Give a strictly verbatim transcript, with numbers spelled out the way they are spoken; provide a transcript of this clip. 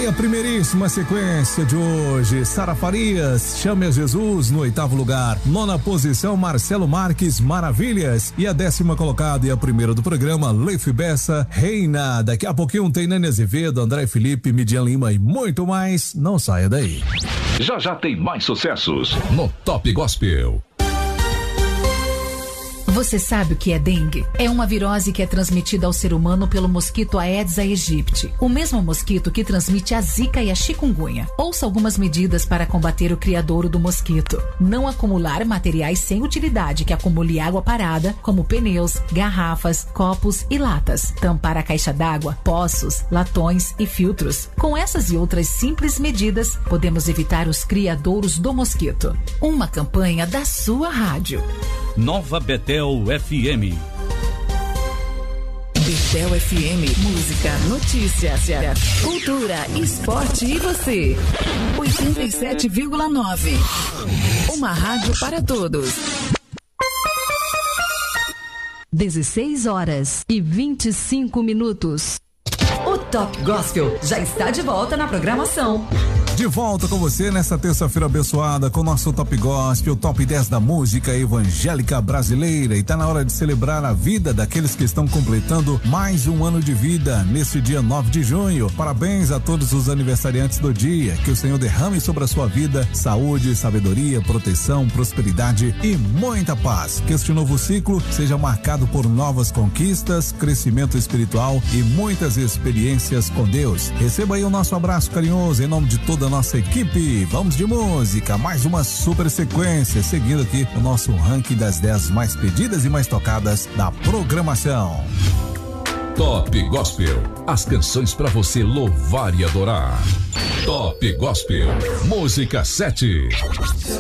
aí a primeiríssima sequência de hoje. Sara Farias, Chame a Jesus no oitavo lugar. Nona posição, Marcelo Marques, Maravilhas. E a décima colocada e a primeira do programa, Leif Bessa, Reina. Daqui a pouquinho tem Nene Azevedo, André Felipe, Midian Lima e muito mais. Não saia daí. Já já tem mais sucessos no Top Gospel. Você sabe o que é dengue? É uma virose que é transmitida ao ser humano pelo mosquito Aedes aegypti, o mesmo mosquito que transmite a zika e a chikungunya. Ouça algumas medidas para combater o criadouro do mosquito. Não acumular materiais sem utilidade que acumule água parada, como pneus, garrafas, copos e latas. Tampar a caixa d'água, poços, latões e filtros. Com essas e outras simples medidas, podemos evitar os criadouros do mosquito. Uma campanha da sua rádio. Nova Betel F M. Betel F M, música, notícias, cultura, esporte e você. oitenta e sete vírgula nove. Uma rádio para todos. dezesseis horas e vinte e cinco minutos. O Top Gospel já está de volta na programação. De volta com você nessa terça-feira abençoada com o nosso Top Gospel, Top dez da música evangélica brasileira. E tá na hora de celebrar a vida daqueles que estão completando mais um ano de vida nesse dia nove de junho. Parabéns a todos os aniversariantes do dia. Que o Senhor derrame sobre a sua vida saúde, sabedoria, proteção, prosperidade e muita paz. Que este novo ciclo seja marcado por novas conquistas, crescimento espiritual e muitas experiências com Deus. Receba aí o nosso abraço carinhoso em nome de toda da nossa equipe. Vamos de música, mais uma super sequência, seguindo aqui o nosso ranking das dez mais pedidas e mais tocadas da programação. Top Gospel, as canções para você louvar e adorar. Top Gospel, música sete.